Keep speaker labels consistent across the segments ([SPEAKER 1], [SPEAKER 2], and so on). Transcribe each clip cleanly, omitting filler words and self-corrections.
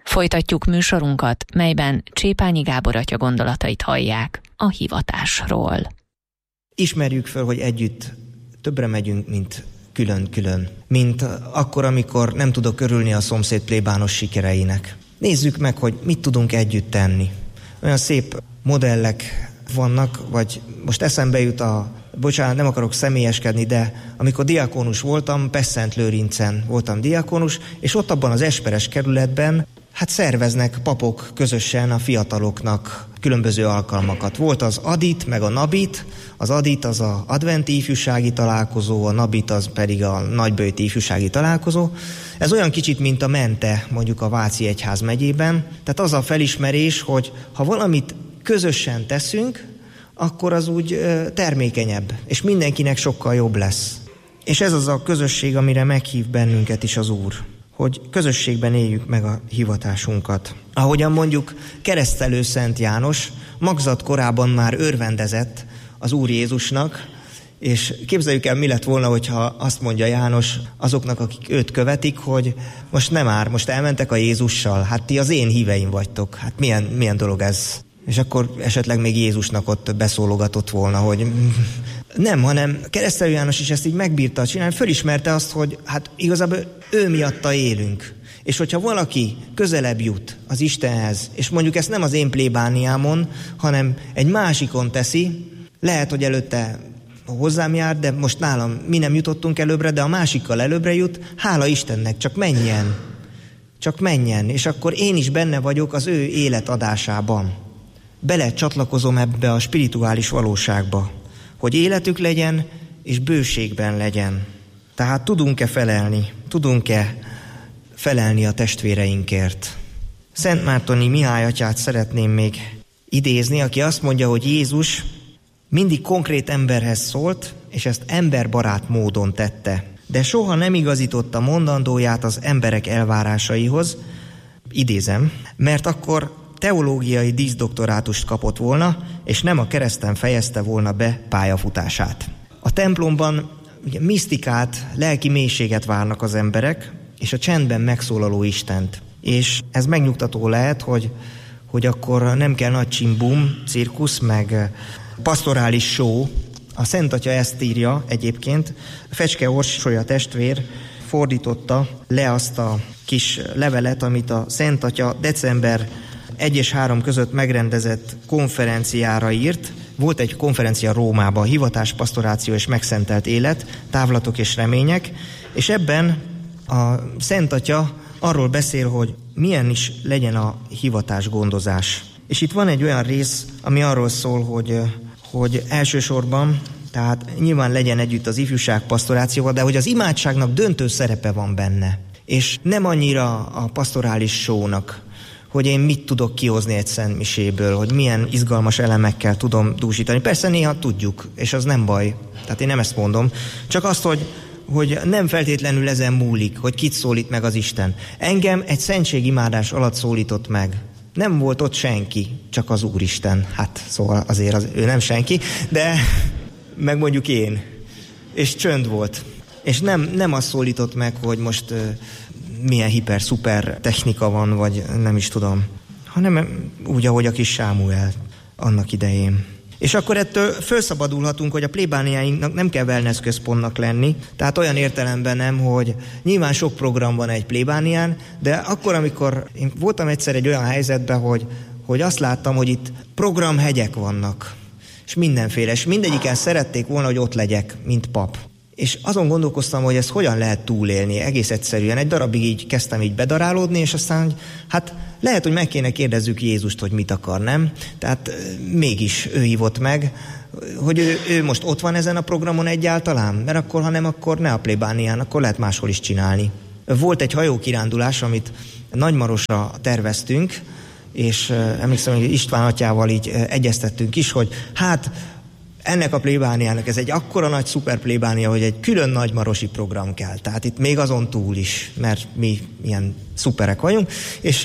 [SPEAKER 1] Folytatjuk műsorunkat, melyben Csépányi Gábor atya gondolatait hallják a hivatásról.
[SPEAKER 2] Ismerjük föl, hogy együtt többre megyünk, mint külön-külön. Mint akkor, amikor nem tudok örülni a szomszéd plébános sikereinek. Nézzük meg, hogy mit tudunk együtt tenni. Olyan szép modellek vannak, vagy most eszembe jut bocsánat, nem akarok személyeskedni, de amikor diákonus voltam, Pest-Szent-Lőrincen voltam diákonus, és ott abban az Esperes kerületben szerveznek papok közösen a fiataloknak különböző alkalmakat. Volt az Adit, meg a Nabit. Az Adit az az adventi ifjúsági találkozó, a Nabit az pedig a nagyböjti ifjúsági találkozó. Ez olyan kicsit, mint a Mente, mondjuk a Váci Egyház megyében. Tehát az a felismerés, hogy ha valamit közösen teszünk, akkor az úgy termékenyebb, és mindenkinek sokkal jobb lesz. És ez az a közösség, amire meghív bennünket is az Úr, hogy közösségben éljük meg a hivatásunkat. Ahogyan mondjuk keresztelő Szent János magzat korában már örvendezett az Úr Jézusnak, és képzeljük el, mi lett volna, hogyha azt mondja János azoknak, akik őt követik, hogy most nem már, most elmentek a Jézussal, hát ti az én híveim vagytok, hát milyen dolog ez. És akkor esetleg még Jézusnak ott beszólogatott volna, hogy nem, hanem Keresztelő János is ezt így megbírta csinálni, fölismerte azt, hogy hát igazából ő miatta élünk. És hogyha valaki közelebb jut az Istenhez, és mondjuk ezt nem az én plébániámon, hanem egy másikon teszi, lehet, hogy előtte hozzám jár, de most nálam mi nem jutottunk előbbre, de a másikkal előbbre jut, hála Istennek, csak menjen, és akkor én is benne vagyok az ő életadásában. Bele csatlakozom ebbe a spirituális valóságba, hogy életük legyen, és bőségben legyen. Tehát tudunk-e felelni a testvéreinkért. Szent Mártoni Mihály atyát szeretném még idézni, aki azt mondja, hogy Jézus mindig konkrét emberhez szólt, és ezt emberbarát módon tette, de soha nem igazította mondandóját az emberek elvárásaihoz, idézem, mert akkor teológiai díszdoktorátust kapott volna, és nem a kereszten fejezte volna be pályafutását. A templomban ugye misztikát, lelki mélységet várnak az emberek, és a csendben megszólaló Istent. És ez megnyugtató lehet, hogy akkor nem kell nagy csimbum, cirkusz, meg pastorális show. A Szent Atya ezt írja egyébként. Fecske Orsolya testvér fordította le azt a kis levelet, amit a Szent Atya december 1 és 3 között megrendezett konferenciára írt. Volt egy konferencia Rómában, hivatás, pastoráció és megszentelt élet, távlatok és remények, és ebben a Szent Atya arról beszél, hogy milyen is legyen a hivatás gondozás. És itt van egy olyan rész, ami arról szól, hogy elsősorban, tehát nyilván legyen együtt az ifjúság pastorációval, de hogy az imádságnak döntő szerepe van benne. És nem annyira a pastorális show-nak, hogy én mit tudok kihozni egy szentmiséből, hogy milyen izgalmas elemekkel tudom dúsítani. Persze néha tudjuk, és az nem baj. Tehát én nem ezt mondom. Csak azt, hogy nem feltétlenül ezen múlik, hogy kit szólít meg az Isten. Engem egy szentségimádás alatt szólított meg. Nem volt ott senki, csak az Úristen. Hát szóval azért ő nem senki, de meg mondjuk én. És csönd volt. És nem azt szólított meg, hogy most milyen hiper-szuper technika van, vagy nem is tudom, hanem úgy, ahogy a kis Sámuel annak idején. És akkor ettől felszabadulhatunk, hogy a plébániáinknak nem kell wellness központnak lenni, tehát olyan értelemben nem, hogy nyilván sok program van egy plébánián, de akkor, amikor én voltam egyszer egy olyan helyzetben, hogy azt láttam, hogy itt programhegyek vannak, és mindenféle, és mindegyiken szerették volna, hogy ott legyek, mint pap. És azon gondolkoztam, hogy ezt hogyan lehet túlélni, egész egyszerűen. Egy darabig így kezdtem így bedarálódni, és aztán, hát lehet, hogy meg kéne kérdezzük Jézust, hogy mit akar, nem? Tehát mégis ő hívott meg, hogy ő most ott van ezen a programon egyáltalán, mert akkor, ha nem, akkor ne a plébánián, akkor lehet máshol is csinálni. Volt egy hajókirándulás, amit Nagymarosra terveztünk, és emlékszem, hogy István atyával így egyeztettünk is, hogy hát ennek a plébániának ez egy akkora nagy szuper plébánia, hogy egy külön nagymarosi program kell. Tehát itt még azon túl is, mert mi ilyen szuperek vagyunk. És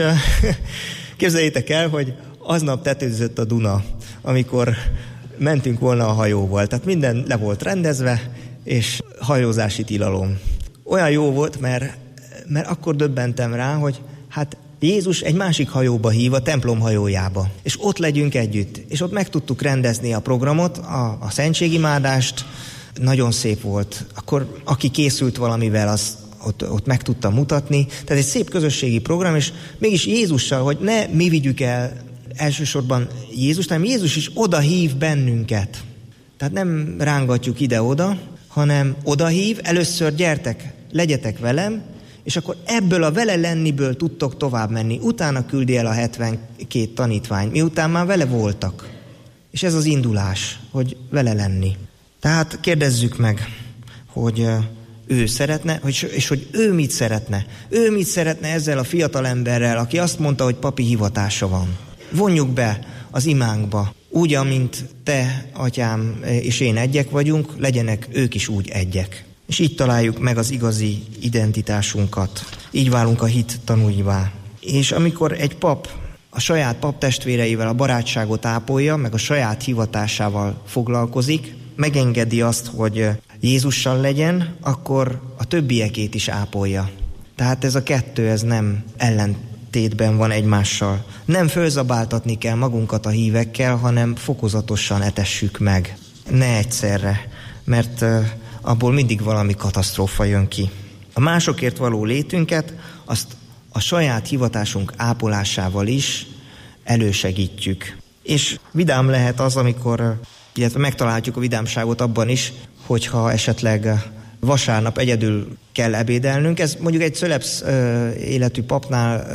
[SPEAKER 2] képzeljétek el, hogy aznap tetőzött a Duna, amikor mentünk volna a hajóval. Tehát minden le volt rendezve, és hajózási tilalom. Olyan jó volt, mert akkor döbbentem rá, hogy hát Jézus egy másik hajóba hív, a templom hajójába, és ott legyünk együtt. És ott meg tudtuk rendezni a programot, a szentségimádást, nagyon szép volt. Akkor aki készült valamivel, az ott meg tudta mutatni. Tehát egy szép közösségi program, és mégis Jézussal, hogy ne mi vigyük el elsősorban Jézust, hanem Jézus is oda hív bennünket. Tehát nem rángatjuk ide-oda, hanem odahív, először gyertek, legyetek velem, és akkor ebből a vele lenniből tudtok tovább menni. Utána küldi el a 72 tanítvány, miután már vele voltak. És ez az indulás, hogy vele lenni. Tehát kérdezzük meg, hogy ő szeretne, és hogy ő mit szeretne. Ő mit szeretne ezzel a fiatal emberrel, aki azt mondta, hogy papi hivatása van. Vonjuk be az imánkba. Úgy, amint te, atyám és én egyek vagyunk, legyenek ők is úgy egyek. És így találjuk meg az igazi identitásunkat. Így válunk a hit tanúivá. És amikor egy pap a saját paptestvéreivel a barátságot ápolja, meg a saját hivatásával foglalkozik, megengedi azt, hogy Jézussal legyen, akkor a többiekét is ápolja. Tehát ez a kettő, ez nem ellentétben van egymással. Nem fölzabáltatni kell magunkat a hívekkel, hanem fokozatosan etessük meg. Ne egyszerre, mert abból mindig valami katasztrófa jön ki. A másokért való létünket, azt a saját hivatásunk ápolásával is elősegítjük. És vidám lehet az, amikor, illetve megtalálhatjuk a vidámságot abban is, hogyha esetleg vasárnap egyedül kell ebédelnünk. Ez mondjuk egy cölebsz életű papnál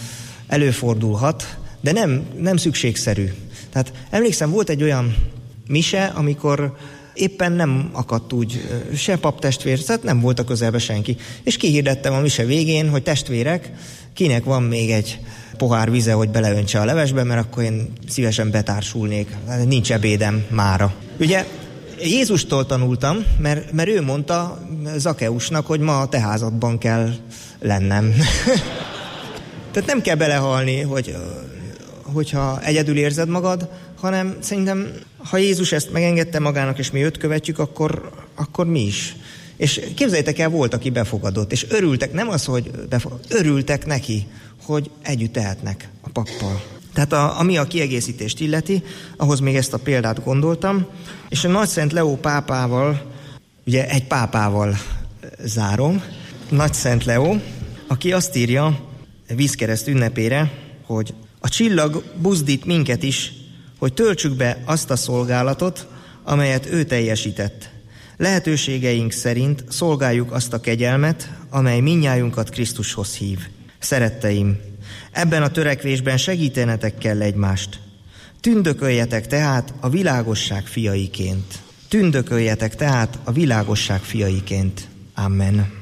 [SPEAKER 2] előfordulhat, de nem szükségszerű. Tehát emlékszem, volt egy olyan mise, amikor éppen nem akadt úgy se paptestvér, tehát nem volt a közelbe senki. És kihirdettem a mise végén, hogy testvérek, kinek van még egy pohár vize, hogy beleöntse a levesbe, mert akkor én szívesen betársulnék. Nincs ebédem mára. Ugye Jézustól tanultam, mert ő mondta Zakeusnak, hogy ma a te házadban kell lennem. Tehát nem kell belehalni, hogyha egyedül érzed magad, hanem szerintem, ha Jézus ezt megengedte magának, és mi őt követjük, akkor mi is. És képzeljétek el, volt, aki befogadott, és örültek, nem az, hogy örültek neki, hogy együtt tehetnek a pappal. Tehát ami a kiegészítést illeti, ahhoz még ezt a példát gondoltam, és a Nagyszent Leó pápával, ugye egy pápával zárom, Nagyszent Leó, aki azt írja vízkereszt ünnepére, hogy a csillag buzdít minket is, hogy töltsük be azt a szolgálatot, amelyet ő teljesített. Lehetőségeink szerint szolgáljuk azt a kegyelmet, amely mindnyájunkat Krisztushoz hív. Szeretteim, ebben a törekvésben segítenetek kell egymást. Tündököljetek tehát a világosság fiaiként. Tündököljetek tehát a világosság fiaiként. Amen.